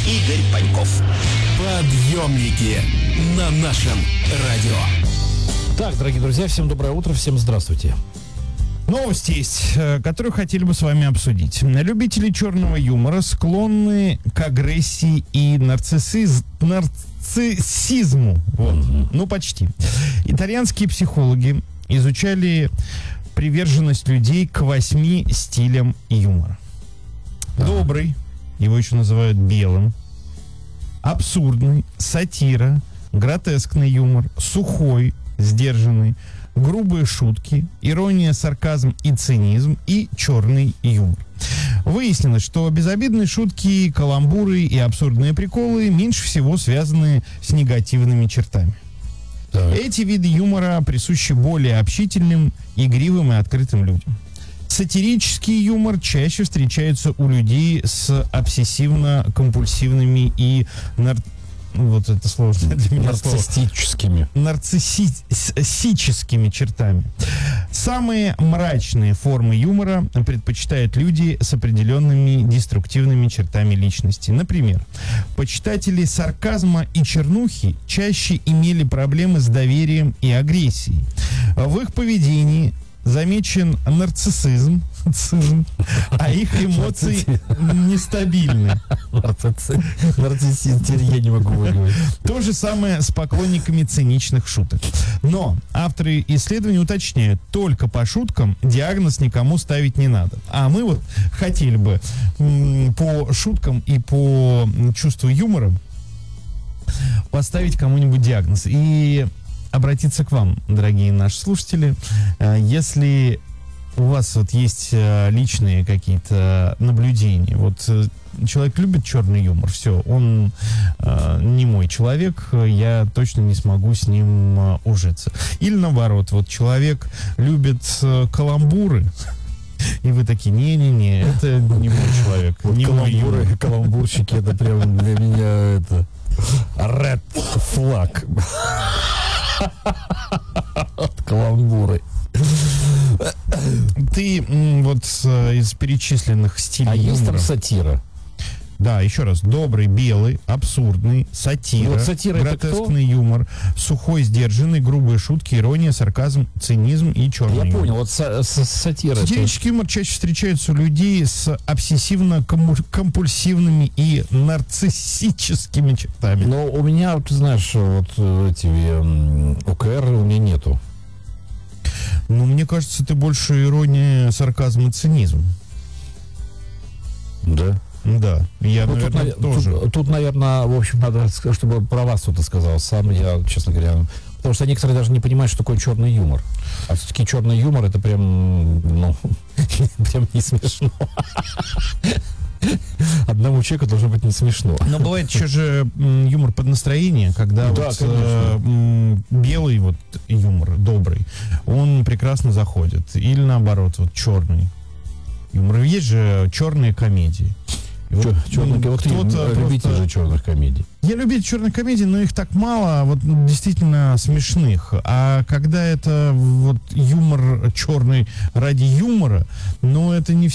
Игорь Паньков. Подъемники на нашем радио. Так, дорогие друзья, всем доброе утро, всем здравствуйте. Новости есть, которую хотели бы с вами обсудить. Любители черного юмора склонны к агрессии и нарциссизму. Вот. Ну, почти. Итальянские психологи изучали приверженность людей к 8 стилям юмора. Добрый, его еще называют белым, абсурдный, сатира, гротескный юмор, сухой, сдержанный, грубые шутки, ирония, сарказм и цинизм и черный юмор. Выяснилось, что безобидные шутки, каламбуры и абсурдные приколы меньше всего связаны с негативными чертами. Так. Эти виды юмора присущи более общительным, игривым и открытым людям. Сатирический юмор чаще встречается у людей с обсессивно-компульсивными и вот это сложное для меня слово. Нарциссическими чертами. Самые мрачные формы юмора предпочитают люди с определенными деструктивными чертами личности. Например, почитатели сарказма и чернухи чаще имели проблемы с доверием и агрессией. В их поведении замечен нарциссизм, а их эмоции нестабильны. Нарциссизм, теперь я не могу выговорить. То же самое с поклонниками циничных шуток. Но авторы исследований уточняют, только по шуткам диагноз никому ставить не надо. А мы вот хотели бы по шуткам и по чувству юмора поставить кому-нибудь диагноз. И обратиться к вам, дорогие наши слушатели. Если у вас вот есть личные какие-то наблюдения, вот человек любит черный юмор, все, он не мой человек, я точно не смогу с ним ужиться. Или наоборот, вот человек любит каламбуры, и вы такие, не-не-не, это не мой человек. Вот не каламбуры, каламбурщики, это прям для меня это red flag. Каламбуры. Ты вот из перечисленных стилей юмора. Есть там сатира? Да, еще раз. Добрый, белый, абсурдный, сатира, Вот сатира гротескный юмор, сухой, сдержанный, грубые шутки, ирония, сарказм, цинизм и черный Я юмор. понял, вот сатира. Сатирический юмор чаще встречается у людей с обсессивно-компульсивными и нарциссическими чертами. Но у меня, ты знаешь, вот эти ОКР у меня нету. Ну, мне кажется, ты больше ирония, сарказм и цинизм. Да. Да, я, Ну, наверное, тоже. Тут, наверное, в общем, надо, чтобы про вас кто-то сказал. Сам я, честно говоря, потому что некоторые даже не понимают, что такое черный юмор. А все-таки черный юмор — это прям, ну, прям не смешно. Одному человеку должно быть не смешно. Но бывает еще же юмор под настроение, когда Да, вот белый вот юмор, добрый, он прекрасно заходит. Или наоборот, вот черный юмор. Есть же черные комедии. И вот, Вот ты любитель же черных комедий. Я любитель черных комедий, но их так мало, вот действительно смешных. А когда это вот юмор черный ради юмора, ну это не